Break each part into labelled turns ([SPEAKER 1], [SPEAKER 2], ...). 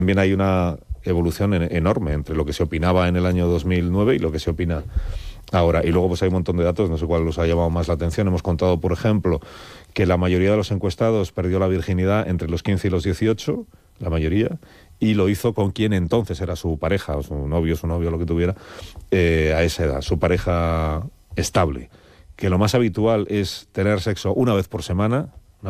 [SPEAKER 1] También hay una evolución enorme entre lo que se opinaba en el año 2009 y lo que se opina ahora. Y luego pues hay un montón de datos, no sé cuál os ha llamado más la atención. Hemos contado, por ejemplo, que la mayoría de los encuestados perdió la virginidad entre los 15 y los 18, la mayoría, y lo hizo con quien entonces era su pareja, o su novio, lo que tuviera, a esa edad, su pareja estable. Que lo más habitual es tener sexo una vez por semana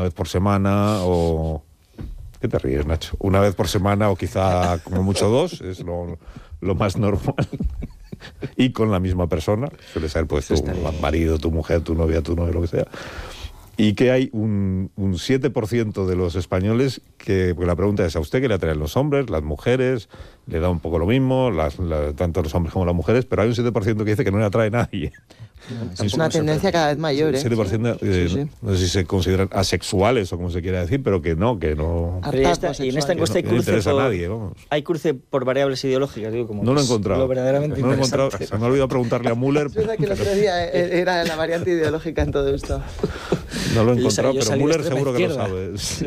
[SPEAKER 1] o... ¿Qué te ríes, Nacho? Una vez por semana o quizá como mucho dos, es lo más normal. Y con la misma persona, suele ser pues tu marido, tu mujer, tu novia, lo que sea. Y que hay un 7% de los españoles que, porque la pregunta es, ¿a usted qué le atraen los hombres, las mujeres? Le da un poco lo mismo, tanto los hombres como las mujeres, pero hay un 7% que dice que no le atrae a nadie.
[SPEAKER 2] Es una tendencia cada vez mayor, ¿eh?
[SPEAKER 1] 7%, sí. No sé si se consideran asexuales o como se quiera decir, pero que no.
[SPEAKER 3] Y en esta encuesta hay cruce,
[SPEAKER 1] no interesa a nadie, vamos.
[SPEAKER 3] Hay cruce por variables ideológicas, digo, como
[SPEAKER 1] no lo he encontrado.
[SPEAKER 3] Lo verdaderamente
[SPEAKER 1] no lo he encontrado. Se me ha olvidado preguntarle a Müller.
[SPEAKER 2] Es verdad que el otro día era la variante ideológica en todo esto.
[SPEAKER 1] No lo he encontrado, pero Müller seguro que lo sabe. Sí.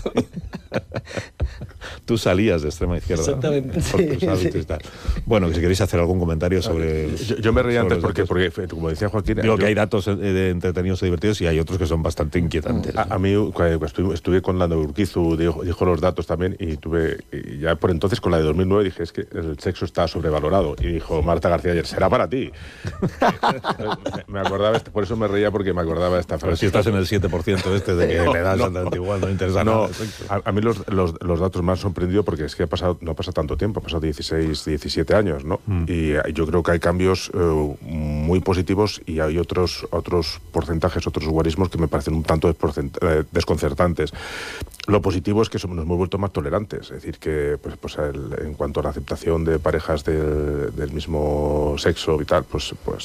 [SPEAKER 1] Tú salías de extrema izquierda.
[SPEAKER 3] Exactamente.
[SPEAKER 1] ¿No? Sí. Bueno, que si queréis hacer algún comentario sobre...
[SPEAKER 4] Yo me reí antes porque, como decía Joaquín...
[SPEAKER 1] Digo que hay datos entretenidos y divertidos y hay otros que son bastante inquietantes.
[SPEAKER 4] A mí, cuando estuve con la de Urquizu, dijo los datos también, y ya por entonces con la de 2009 dije, es que el sexo está sobrevalorado. Y dijo Marta García ayer, será para ti. me acordaba, por eso me reía, porque me acordaba esta frase.
[SPEAKER 1] Pero si estás en el 7% de que le das exactamente igual, no interesa nada.
[SPEAKER 4] A mí los datos me han sorprendido porque es que no ha pasado tanto tiempo, ha pasado 16, 17 años, ¿no? Y yo creo que hay cambios muy positivos y hay otros porcentajes, otros guarismos que me parecen un tanto desconcertantes. Lo positivo es que nos hemos vuelto más tolerantes, es decir, que en cuanto a la aceptación de parejas del mismo sexo y tal,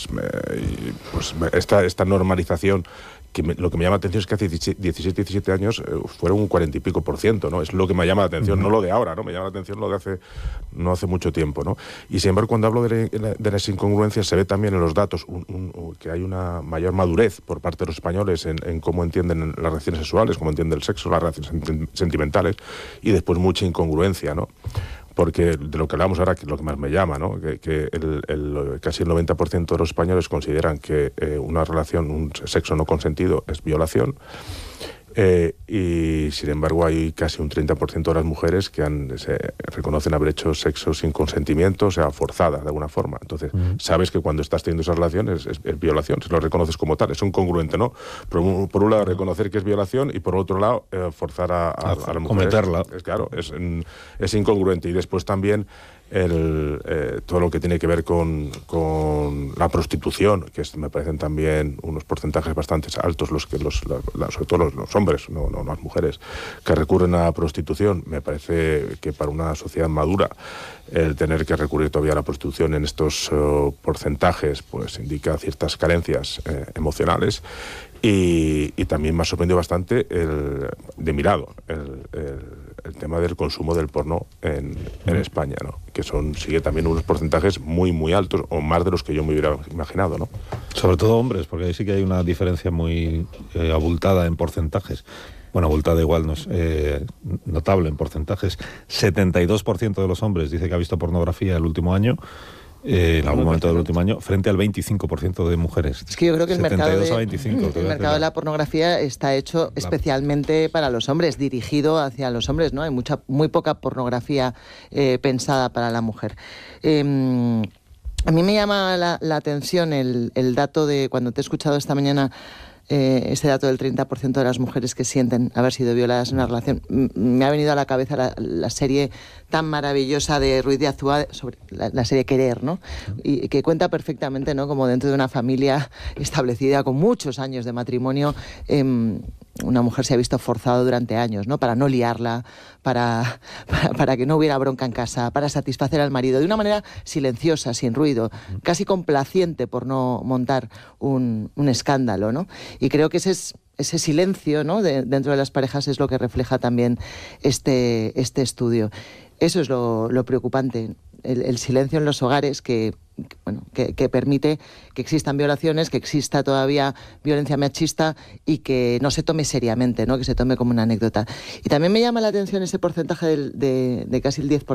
[SPEAKER 4] esta normalización, lo que me llama la atención es que hace 16, 17 años fueron un 40 y pico %, ¿no? Es lo que me llama la atención, no lo de ahora, ¿no? Me llama la atención lo de no hace mucho tiempo, ¿no? Y sin embargo, cuando hablo de las incongruencias, se ve también en los datos que hay una mayor madurez por parte de los españoles en cómo entienden las relaciones sexuales, cómo entienden el sexo, las relaciones sentimentales, y después mucha incongruencia, ¿no? Porque de lo que hablamos ahora, que es lo que más me llama, ¿no? Que casi el 90% de los españoles consideran que una relación, un sexo no consentido es violación, y sin embargo hay casi un 30% de las mujeres que reconocen haber hecho sexo sin consentimiento, o sea, forzada de alguna forma. Entonces, sabes que cuando estás teniendo esa relación es violación, se lo reconoces como tal, es incongruente, ¿no? Por un lado reconocer que es violación y por otro lado forzar a la mujer.
[SPEAKER 1] Cometerla.
[SPEAKER 4] Claro, es incongruente. Y después también todo lo que tiene que ver con la prostitución, que me parecen también unos porcentajes bastante altos, sobre todo los hombres, no las mujeres, que recurren a la prostitución. Me parece que para una sociedad madura el tener que recurrir todavía a la prostitución en estos porcentajes pues indica ciertas carencias emocionales. Y también me ha sorprendido bastante de mi lado el tema del consumo del porno en España, ¿no? Que sigue también unos porcentajes muy, muy altos, o más de los que yo me hubiera imaginado, ¿no?
[SPEAKER 1] Sobre todo hombres, porque ahí sí que hay una diferencia muy abultada en porcentajes. Bueno, abultada igual no es notable en porcentajes. 72% de los hombres dice que ha visto pornografía el último año, en algún momento del último año, frente al 25% de mujeres.
[SPEAKER 2] Es que yo creo que el mercado de la
[SPEAKER 1] la
[SPEAKER 2] pornografía está hecho especialmente para los hombres, dirigido hacia los hombres, ¿no? Hay muy poca pornografía pensada para la mujer. A mí me llama la atención el dato de, cuando te he escuchado esta mañana, ese dato del 30% de las mujeres que sienten haber sido violadas en una relación. Me ha venido a la cabeza la serie tan maravillosa de Ruiz de Azúa sobre la serie Querer, ¿no? Y que cuenta perfectamente, ¿no?, como dentro de una familia establecida con muchos años de matrimonio, una mujer se ha visto forzada durante años, ¿no?, para no liarla, para que no hubiera bronca en casa, para satisfacer al marido de una manera silenciosa, sin ruido, casi complaciente por no montar un escándalo, ¿no? Y creo que ese silencio, ¿no?, dentro de las parejas es lo que refleja también este estudio. Eso es lo preocupante, el silencio en los hogares que permite que existan violaciones, que exista todavía violencia machista y que no se tome seriamente, ¿no?, que se tome como una anécdota. Y también me llama la atención ese porcentaje de casi el 10%